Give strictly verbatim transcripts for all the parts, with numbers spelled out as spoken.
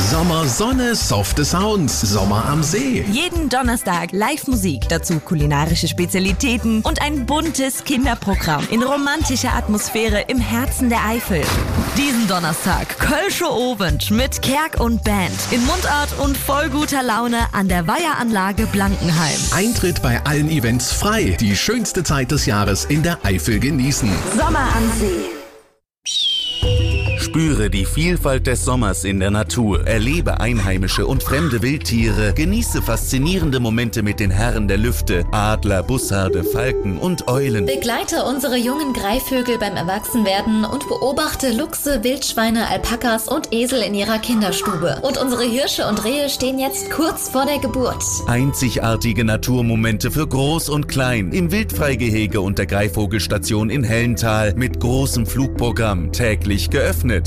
Sommersonne, softe Sounds, Sommer am See. Jeden Donnerstag Live-Musik, dazu kulinarische Spezialitäten und ein buntes Kinderprogramm in romantischer Atmosphäre im Herzen der Eifel. Diesen Donnerstag Kölsche Obend mit Kerk und Band in Mundart und voll guter Laune an der Weiheranlage Blankenheim. Eintritt bei allen Events frei. Die schönste Zeit des Jahres in der Eifel genießen. Sommer am See. Spüre die Vielfalt des Sommers in der Natur, erlebe einheimische und fremde Wildtiere, genieße faszinierende Momente mit den Herren der Lüfte, Adler, Bussarde, Falken und Eulen. Begleite unsere jungen Greifvögel beim Erwachsenwerden und beobachte Luchse, Wildschweine, Alpakas und Esel in ihrer Kinderstube. Und unsere Hirsche und Rehe stehen jetzt kurz vor der Geburt. Einzigartige Naturmomente für Groß und Klein im Wildfreigehege und der Greifvogelstation in Hellental mit großem Flugprogramm, täglich geöffnet.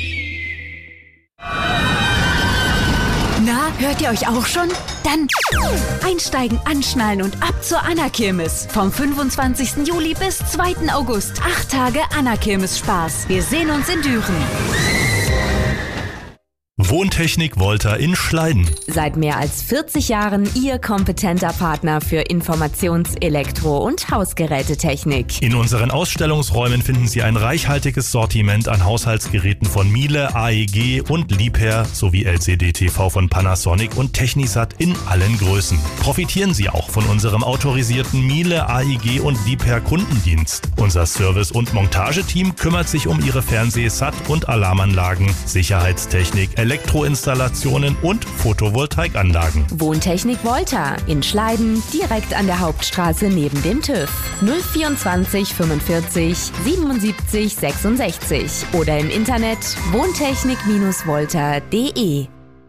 Na, hört ihr euch auch schon? Dann einsteigen, anschnallen und ab zur Anna-Kirmes. Vom fünfundzwanzigsten Juli bis zweiten August. Acht Tage Anna-Kirmes-Spaß. Wir sehen uns in Düren. Wohntechnik Volta in Schleiden. Seit mehr als vierzig Jahren Ihr kompetenter Partner für Informations-, Elektro- und Hausgerätetechnik. In unseren Ausstellungsräumen finden Sie ein reichhaltiges Sortiment an Haushaltsgeräten von Miele, A E G und Liebherr sowie L C D T V von Panasonic und Technisat in allen Größen. Profitieren Sie auch von unserem autorisierten Miele, A E G und Liebherr Kundendienst. Unser Service- und Montageteam kümmert sich um Ihre Fernseh-, Sat- und Alarmanlagen, Sicherheitstechnik, Elektroinstallationen und Photovoltaikanlagen. Wohntechnik Volta in Schleiden, direkt an der Hauptstraße neben dem TÜV. null vierundzwanzig fünfundvierzig siebenundsiebzig sechsundsechzig oder im Internet wohntechnik Volta punkt de.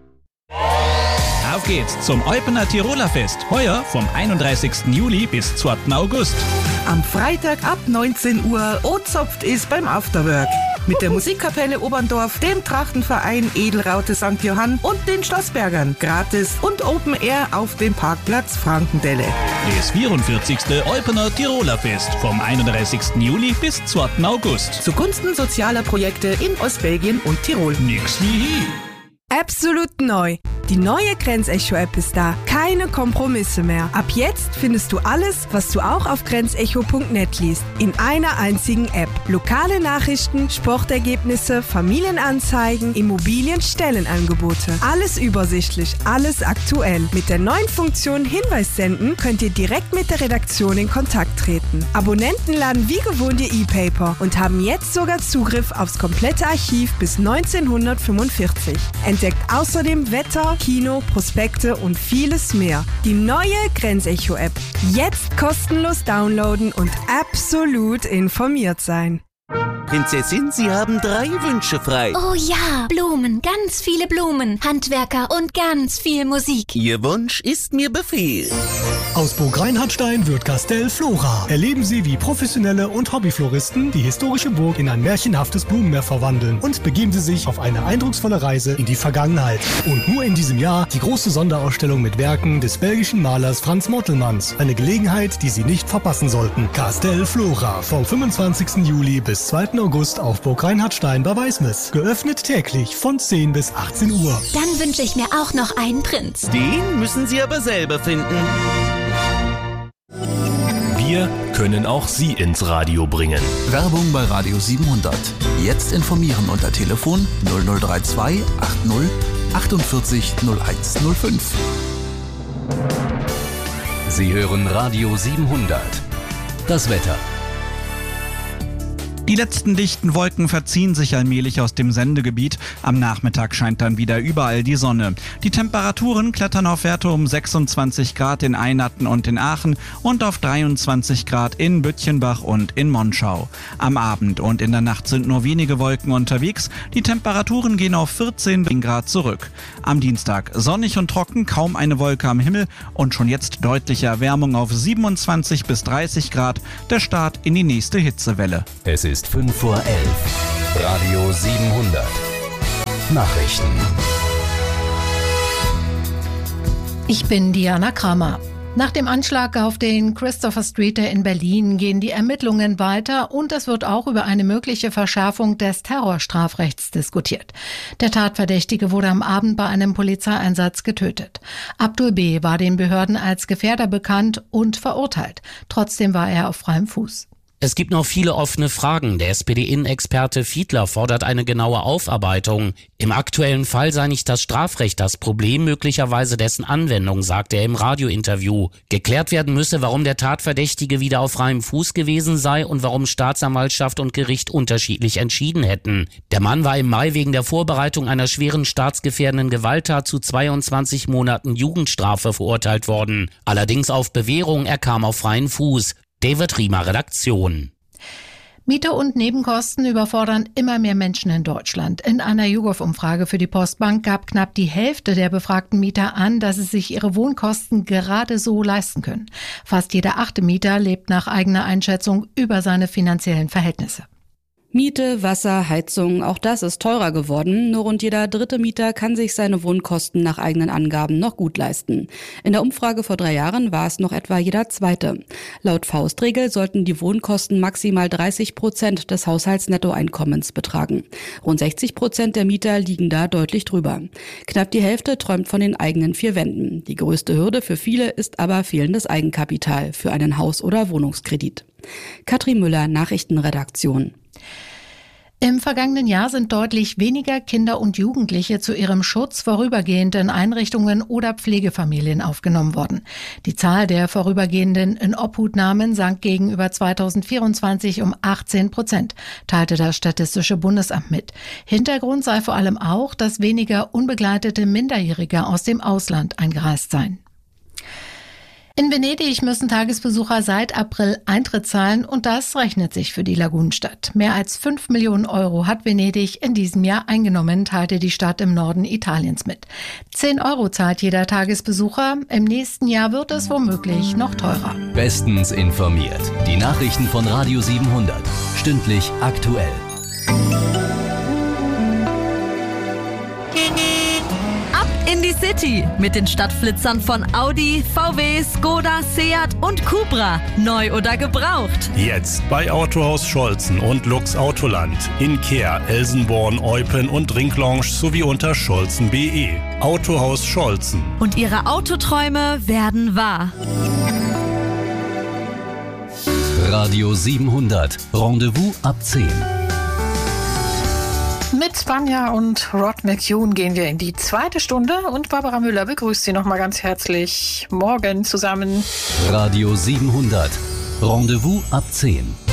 Auf geht's zum Eupener Tiroler Fest. Heuer vom einunddreißigsten Juli bis zweiten August. Am Freitag ab neunzehn Uhr O-Zopft ist beim Afterwork. Mit der Musikkapelle Oberndorf, dem Trachtenverein Edelraute Sankt Johann und den Schlossbergern. Gratis und Open Air auf dem Parkplatz Frankendelle. Das vierundvierzigste Eupener Tiroler Fest vom einunddreißigsten Juli bis zweiten August. Zugunsten sozialer Projekte in Ostbelgien und Tirol. Nix wie hier. Absolut neu. Die neue Grenzecho-App ist da. Keine Kompromisse mehr. Ab jetzt findest du alles, was du auch auf grenzecho punkt net liest. In einer einzigen App. Lokale Nachrichten, Sportergebnisse, Familienanzeigen, Immobilien-Stellenangebote. Alles übersichtlich, alles aktuell. Mit der neuen Funktion Hinweis senden könnt ihr direkt mit der Redaktion in Kontakt treten. Abonnenten laden wie gewohnt ihr E-Paper und haben jetzt sogar Zugriff aufs komplette Archiv bis neunzehnhundertfünfundvierzig. Entdeckt außerdem Wetter, Kino, Prospekte und vieles mehr. Die neue Grenzecho-App. Jetzt kostenlos downloaden und absolut informiert sein. Prinzessin, Sie haben drei Wünsche frei. Oh ja, Blumen, ganz viele Blumen, Handwerker und ganz viel Musik. Ihr Wunsch ist mir Befehl. Aus Burg Reinhardstein wird Castell Flora. Erleben Sie, wie professionelle und Hobbyfloristen die historische Burg in ein märchenhaftes Blumenmeer verwandeln und begeben Sie sich auf eine eindrucksvolle Reise in die Vergangenheit. Und nur in diesem Jahr die große Sonderausstellung mit Werken des belgischen Malers Frans Mottelmans. Eine Gelegenheit, die Sie nicht verpassen sollten. Castell Flora vom fünfundzwanzigsten Juli bis zweiten August auf Burg Reinhardstein bei Weißmess. Geöffnet täglich von zehn bis achtzehn Uhr. Dann wünsche ich mir auch noch einen Prinz. Den müssen Sie aber selber finden. Wir können auch Sie ins Radio bringen. Werbung bei Radio siebenhundert. Jetzt informieren unter Telefon null null drei zwei acht null achtundvierzig null eins null fünf. Sie hören Radio siebenhundert. Das Wetter. Die letzten dichten Wolken verziehen sich allmählich aus dem Sendegebiet. Am Nachmittag scheint dann wieder überall die Sonne. Die Temperaturen klettern auf Werte um sechsundzwanzig Grad in Einatten und in Aachen und auf dreiundzwanzig Grad in Bütchenbach und in Monschau. Am Abend und in der Nacht sind nur wenige Wolken unterwegs. Die Temperaturen gehen auf vierzehn Grad zurück. Am Dienstag sonnig und trocken, kaum eine Wolke am Himmel und schon jetzt deutliche Erwärmung auf siebenundzwanzig bis dreißig Grad. Der Start in die nächste Hitzewelle. Es ist fünf vor elf. Radio siebenhundert. Nachrichten. Ich bin Diana Kramer. Nach dem Anschlag auf den Christopher Street in Berlin gehen die Ermittlungen weiter und es wird auch über eine mögliche Verschärfung des Terrorstrafrechts diskutiert. Der Tatverdächtige wurde am Abend bei einem Polizeieinsatz getötet. Abdul B. war den Behörden als Gefährder bekannt und verurteilt. Trotzdem war er auf freiem Fuß. Es gibt noch viele offene Fragen. Der S P D-Innenexperte Fiedler fordert eine genaue Aufarbeitung. Im aktuellen Fall sei nicht das Strafrecht das Problem, möglicherweise dessen Anwendung, sagt er im Radiointerview. Geklärt werden müsse, warum der Tatverdächtige wieder auf freiem Fuß gewesen sei und warum Staatsanwaltschaft und Gericht unterschiedlich entschieden hätten. Der Mann war im Mai wegen der Vorbereitung einer schweren staatsgefährdenden Gewalttat zu zweiundzwanzig Monaten Jugendstrafe verurteilt worden. Allerdings auf Bewährung, er kam auf freien Fuß. David Riemer, Redaktion. Miete und Nebenkosten überfordern immer mehr Menschen in Deutschland. In einer YouGov-Umfrage für die Postbank gab knapp die Hälfte der befragten Mieter an, dass sie sich ihre Wohnkosten gerade so leisten können. Fast jeder achte Mieter lebt nach eigener Einschätzung über seine finanziellen Verhältnisse. Miete, Wasser, Heizung, auch das ist teurer geworden. Nur rund jeder dritte Mieter kann sich seine Wohnkosten nach eigenen Angaben noch gut leisten. In der Umfrage vor drei Jahren war es noch etwa jeder zweite. Laut Faustregel sollten die Wohnkosten maximal dreißig Prozent des Haushaltsnettoeinkommens betragen. Rund sechzig Prozent der Mieter liegen da deutlich drüber. Knapp die Hälfte träumt von den eigenen vier Wänden. Die größte Hürde für viele ist aber fehlendes Eigenkapital für einen Haus- oder Wohnungskredit. Katrin Müller, Nachrichtenredaktion. Im vergangenen Jahr sind deutlich weniger Kinder und Jugendliche zu ihrem Schutz vorübergehend in Einrichtungen oder Pflegefamilien aufgenommen worden. Die Zahl der vorübergehenden Inobhutnahmen sank gegenüber zweitausendvierundzwanzig um achtzehn Prozent, teilte das Statistische Bundesamt mit. Hintergrund sei vor allem auch, dass weniger unbegleitete Minderjährige aus dem Ausland eingereist seien. In Venedig müssen Tagesbesucher seit April Eintritt zahlen und das rechnet sich für die Lagunenstadt. Mehr als fünf Millionen Euro hat Venedig in diesem Jahr eingenommen, teilte die Stadt im Norden Italiens mit. zehn Euro zahlt jeder Tagesbesucher. Im nächsten Jahr wird es womöglich noch teurer. Bestens informiert. Die Nachrichten von Radio siebenhundert. Stündlich aktuell. In die City mit den Stadtflitzern von Audi, V W, Skoda, Seat und Cupra. Neu oder gebraucht. Jetzt bei Autohaus Scholzen und Lux Autoland. In Kehr, Elsenborn, Eupen und Ringlounge sowie unter scholzen punkt de. Autohaus Scholzen. Und ihre Autoträume werden wahr. Radio siebenhundert. Rendezvous ab zehn. Mit Spanja und Rod McCune gehen wir in die zweite Stunde und Barbara Müller begrüßt Sie nochmal ganz herzlich. Morgen zusammen. Radio siebenhundert. Rendezvous ab zehn.